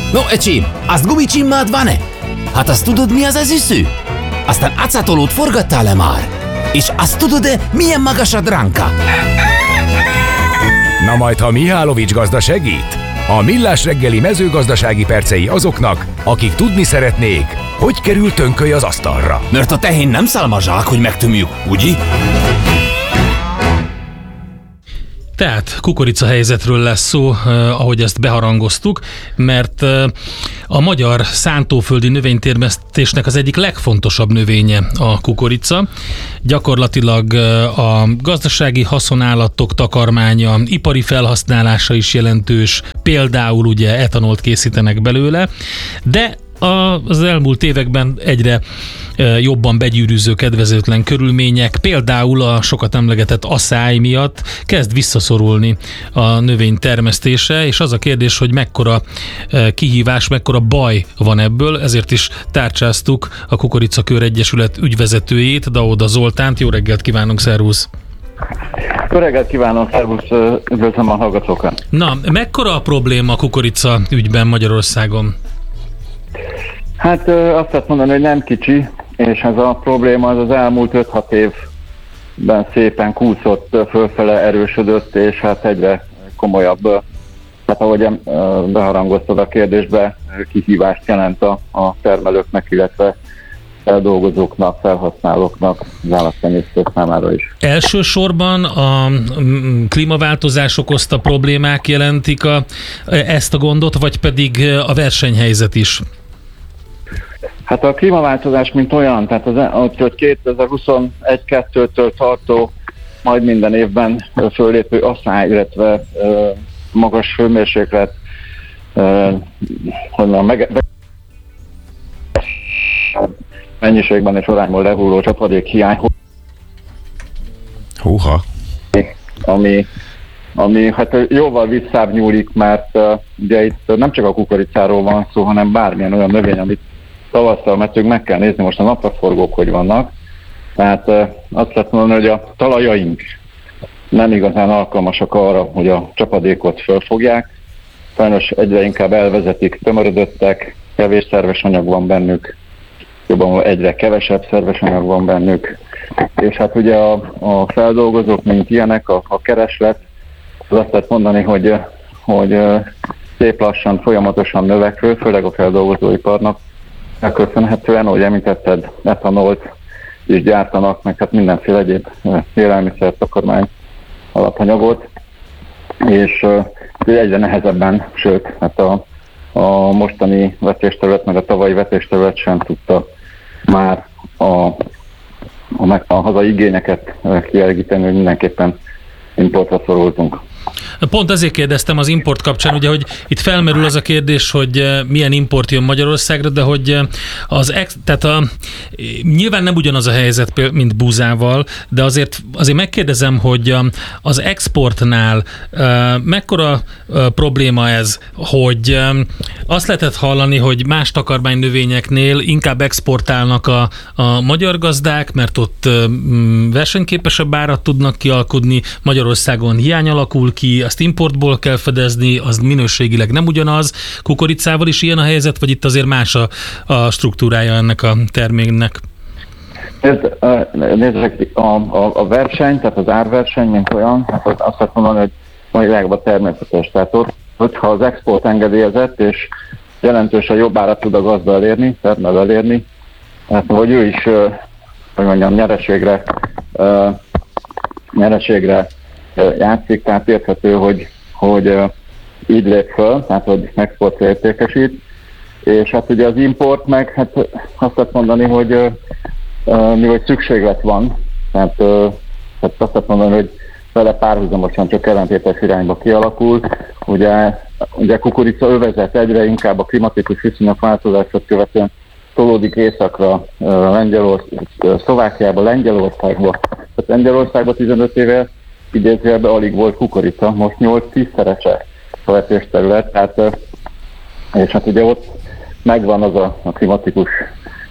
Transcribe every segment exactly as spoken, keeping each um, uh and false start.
No, ecsim, azt gumicsimmád van-e? Hát azt tudod, mi az az üsző? Aztán acatolót forgattál-e már? És azt tudod-e, milyen magas a dránka? Na majd, ha Mihálovics gazda segít? A Millás reggeli mezőgazdasági percei azoknak, akik tudni szeretnék, hogy kerül tönköly az asztalra. Mert a tehén nem szálmazsák, hogy megtömjük, ugye? Tehát kukorica helyzetről lesz szó, eh, ahogy ezt beharangoztuk, mert eh, a magyar szántóföldi növénytermesztésnek az egyik legfontosabb növénye a kukorica. Gyakorlatilag eh, a gazdasági haszonállatok takarmánya, ipari felhasználása is jelentős, például ugye etanolt készítenek belőle, de az elmúlt években egyre jobban begyűrűző kedvezőtlen körülmények, például a sokat emlegetett aszály miatt kezd visszaszorulni a növény termesztése, és az a kérdés, hogy mekkora kihívás, mekkora baj van ebből, ezért is tárcsáztuk a Kukoricakör Egyesület ügyvezetőjét, Daoda Zoltánt. Jó reggelt kívánunk, szervusz! Jó reggelt kívánok, szervusz, üdvözlöm a hallgatókat! Na, mekkora a probléma a kukorica ügyben Magyarországon? Hát azt lehet mondani, hogy nem kicsi, és ez a probléma az az elmúlt öt-hat évben szépen kúszott, fölfele erősödött, és hát egyre komolyabb, hát ahogy beharangoztad a kérdésbe, kihívást jelent a, a termelőknek, illetve feldolgozóknak, felhasználóknak, az állattenyésztők számára is. Elsősorban a klímaváltozás okozta problémák jelentik a, ezt a gondot, vagy pedig a versenyhelyzet is? Hát a klímaváltozás mint olyan, tehát az, hogy kétezer-huszonegy-kettőtől tartó, majd minden évben fölépő asszály, illetve uh, magas hőmérséklet, uh, hogy mondjam, meg, mennyiségben és arányban lehulló csapadék hiány, Húha! ami, ami hát jóval visszább nyúlik, mert uh, ugye itt nem csak a kukoricáról van szó, hanem bármilyen olyan növény, amit tavasszal mettünk, meg kell nézni most a napraforgók, hogy vannak. Tehát uh, azt lehet mondani, hogy a talajaink nem igazán alkalmasak arra, hogy a csapadékot fölfogják. Sajnos egyre inkább elvezetik, tömörödöttek, kevés szerves anyag van bennük, jobban egyre kevesebb szerves anyag van bennük. És hát ugye a, a feldolgozók, mint ilyenek, a, a kereslet, az azt lehet mondani, hogy, hogy szép lassan, folyamatosan növekvő, főleg a feldolgozóiparnak, köszönhetően, ahogy említetted, etanolt is gyártanak, meg hát mindenféle egyéb élelmiszer, takarmány alapanyagot, és uh, egyre nehezebben, sőt, hát a, a mostani vetésterület, meg a tavalyi vetésterület sem tudta már a, a, a hazai igényeket kielégíteni, hogy mindenképpen importra szorultunk. Pont ezért kérdeztem az import kapcsán, ugye, hogy itt felmerül az a kérdés, hogy milyen import jön Magyarországra, de hogy az ex, tehát a, nyilván nem ugyanaz a helyzet, mint búzával, de azért, azért megkérdezem, hogy az exportnál mekkora probléma ez, hogy azt lehetett hallani, hogy más takarmánynövényeknél inkább exportálnak a, a magyar gazdák, mert ott versenyképesebb árat tudnak kialkudni, Magyarországon hiány alakul ki, azt importból kell fedezni, az minőségileg nem ugyanaz. Kukoricával is ilyen a helyzet, vagy itt azért más a, a struktúrája ennek a terméknek? Nézzük, a, a, a verseny, tehát az árverseny, mint olyan, hát azt lehet mondani, hogy mai világban természetes. Tehát ott, hogyha az export engedélyezett, és jelentősen jobb árat tud a gazda elérni, termel elérni, hát hogy ő is, hogy mondjam, nyereségre, nyereségre játszik, tehát érthető, hogy, hogy így lép föl, tehát hogy exportra értékesít, és hát ugye az import meg, hát azt lehet mondani, hogy mi hogy szükséglet van, tehát, tehát azt lehet mondani, hogy vele párhuzamosan csak ellentétes irányba kialakul. Ugye, ugye kukorica övezet egyre inkább a klimatikus viszonyok változását követően tolódik északra, Lengyelország, Szlovákiába, Lengyelországba. Tehát Lengyelországban tizenöt éve idézőjelben alig volt kukorica, most nyolc-tízszerese a vetésterület, tehát, és hát ugye ott megvan az a, a klimatikus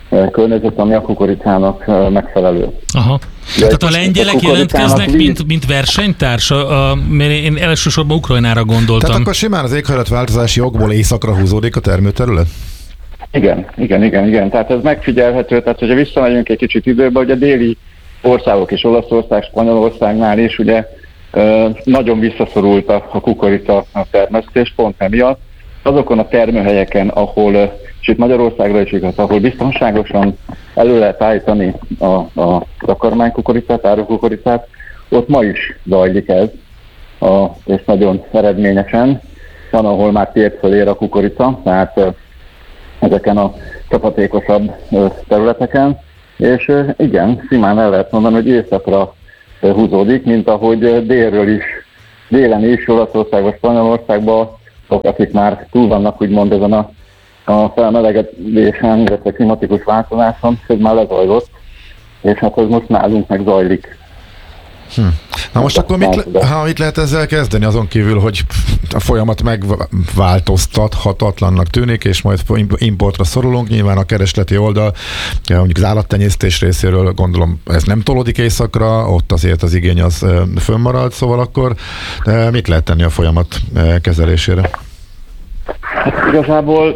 környezet, ami a kukoricának megfelelő. Aha. De Tehát a lengyelek a jelentkeznek, víz- mint, mint versenytárs? A, a, mert én elsősorban Ukrajnára gondoltam. Tehát akkor simán az éghajlatváltozási jogból északra húzódik a termőterület? Igen, igen, igen, igen. Tehát ez megfigyelhető, tehát hogyha visszamegyünk egy kicsit időbe, hogy a déli országok is, Olaszország, Spanyolországnál is ugye nagyon visszaszorult a, a kukorica a termesztés, pont emiatt. Azokon a termőhelyeken, ahol, és itt Magyarországra is igaz, ahol biztonságosan elő lehet állítani a, a takarmánykukoricát, árukukoricát, ott ma is zajlik ez, a, és nagyon eredményesen. Van, ahol már tért fölér a kukorica, tehát ezeken a csapatékosabb területeken, és igen, simán el lehet mondani, hogy északra húzódik, mint ahogy délről is, délen is, Olaszországban, Spanyolországban, akik már túl vannak úgymond ezen a, a felmelegedésen, illetve klimatikus változáson, ez már lezajlott, és hát ez most nálunk meg zajlik. Hm. Na most akkor mit, le, ha, mit lehet ezzel kezdeni, azon kívül, hogy a folyamat megváltoztathatatlannak tűnik, és majd importra szorulunk, nyilván a keresleti oldal, mondjuk az állattenyésztés részéről gondolom ez nem tolódik északra, ott azért az igény az fönnmarad, szóval akkor mit lehet tenni a folyamat kezelésére? Hát igazából,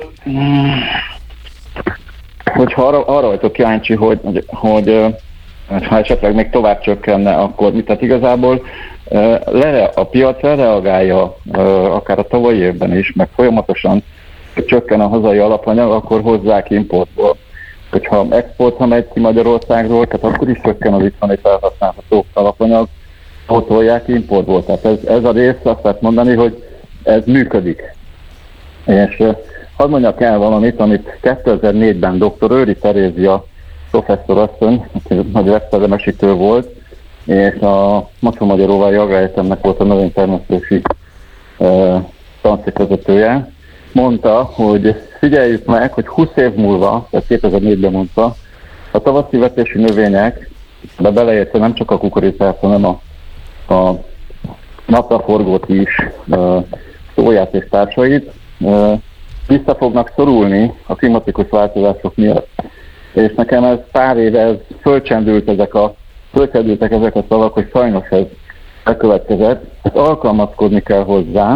hogyha arra, arra vagyok kíváncsi, hogy, hogy, hogy ha esetleg még tovább csökkenne, akkor mit? Tehát igazából le, a piac reagálja akár a tavalyi évben is, meg folyamatosan csökken a hazai alapanyag, akkor hozzák importból. Hogyha exportra megy ki Magyarországról, tehát akkor is csökken az itthoni felhasználható alapanyag, pótolják importból. Tehát ez, ez a rész, azt lehet mondani, hogy ez működik. És hadd mondjak el valamit, amit kétezer-négyben dr. Őri Terézia professzorasszony, aki nagy vesztelemesítő volt, és a Mosonmagyaróvári Agráregyetemnek volt a növénytermesztési e, tanszékvezetője, mondta, hogy figyeljük meg, hogy húsz év múlva, tehát kétezer-négyben mondta, a tavaszi vetési növények, de beleértve nem csak a kukoricát, hanem a, a napraforgót is, e, szóját és társait, e, vissza fognak szorulni a klimatikus változások miatt. És nekem ez pár éve ez fölcsendült ezek a, fölcsendültek ezek a szavak, hogy sajnos ez bekövetkezett. Hát alkalmazkodni kell hozzá,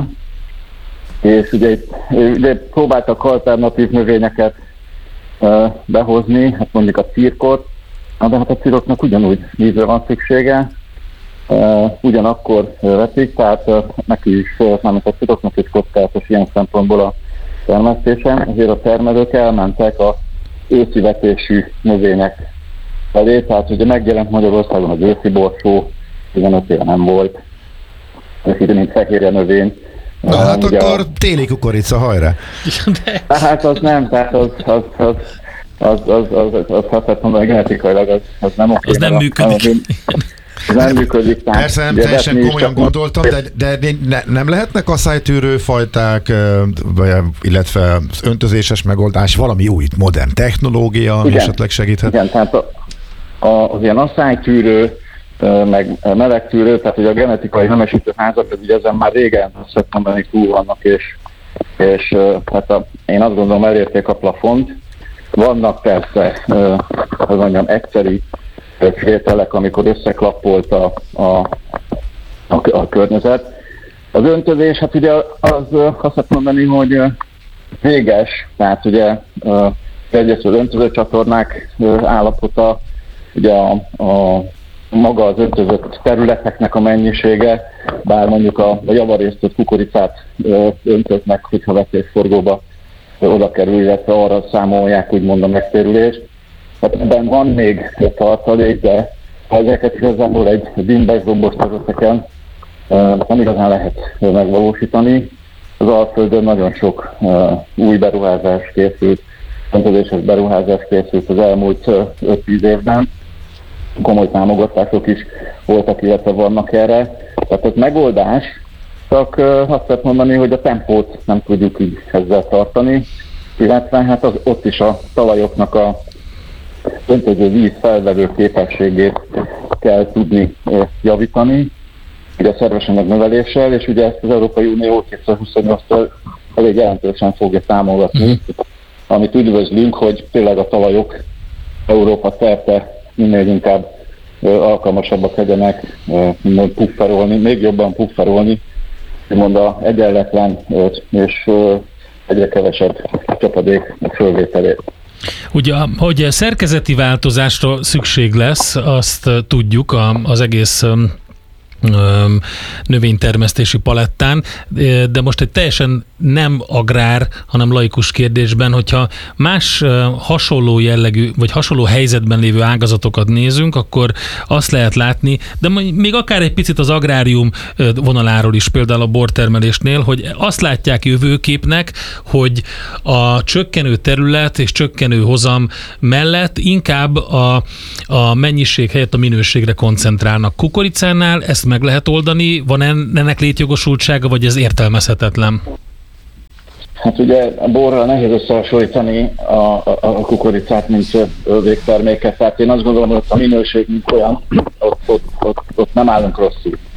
és ugye, ugye próbáltak alternatív növényeket uh, behozni, hát mondjuk a cirkot, de hát a cirkoknak ugyanúgy vízre van szüksége, uh, ugyanakkor vetik, tehát uh, neki is, uh, nem a cirkoknak is kockázatos ilyen szempontból a termesztésen, ezért a termelők elmentek a őszi vetésű növények felé, tehát ugye megjelent Magyarországon az őszi borsó, tizenöt éve nem volt, és így mint fehérje növény. Na uh, hát akkor a... téli kukorica, hajrá! Hát az nem, tehát az az az az az az az az azt hát mondom, genetikailag az, az nem oké. Az nem működik. Az nem működik. Persze nem teljesen komolyan gondoltam, de, de ne, nem lehetnek asszálytűrő fajták, illetve az öntözéses megoldás, valami új, modern technológia, ami igen, esetleg segíthet? Igen, tehát a, a, az ilyen asszálytűrő, meg melegtűrő, tehát ugye a genetikai nemesítő házak, ez ugye ezen már régen szeptemberig túl vannak, és, és hát a, én azt gondolom elérték a plafont. Vannak persze, hogy mondjam, egyszeri féltelek, amikor összeklappolt a, a, a, a környezet. Az öntözés, hát ugye az azt lehet mondani, hogy véges, tehát ugye egyrészt az öntöző csatornák állapota, ugye a, a maga az öntözött területeknek a mennyisége, bár mondjuk a, a javarésztött kukoricát öntöznek, hogyha vetésforgóba oda kerül, illetve arra számolják úgymond a megtérülést. Hát ebben van még tartalék, de ezeket igazából egy dimbes dombos területeken nem igazán lehet megvalósítani. Az Alföldön nagyon sok új beruházás készült, öntözéses beruházás készült az elmúlt öt-tíz évben. Komoly támogatások is voltak, illetve vannak erre. Tehát ez megoldás, csak azt lehet mondani, hogy a tempót nem tudjuk így ezzel tartani, illetve hát az, ott is a talajoknak a öntöző víz felvevő képességét kell tudni javítani, ugye a szervesanyag növeléssel, és ugye ezt az Európai Unió kétezer-huszonnyolctól elég jelentősen fogja támogatni, mm. amit üdvözlünk, hogy tényleg a talajok Európa szerte minél inkább alkalmasabbak legyenek pufferolni, még jobban pufferolni, úgymond a egyenletlen és egyre kevesebb csapadék fölvételét. Ugye, hogy szerkezeti változásra szükség lesz, azt tudjuk az egész növénytermesztési palettán, de most egy teljesen nem agrár, hanem laikus kérdésben, hogyha más hasonló jellegű, vagy hasonló helyzetben lévő ágazatokat nézünk, akkor azt lehet látni, de még akár egy picit az agrárium vonaláról is, például a bortermelésnél, hogy azt látják jövőképnek, hogy a csökkenő terület és csökkenő hozam mellett inkább a, a mennyiség helyett a minőségre koncentrálnak. Kukoricánál ezt meg lehet oldani? Van ennek létjogosultsága, vagy ez értelmezhetetlen? Hát ugye a borral nehéz összehasonlítani a, a, a kukoricát, mint végterméket. Tehát én azt gondolom, hogy a minőség mint olyan, ott, ott, ott, ott nem állunk rosszul.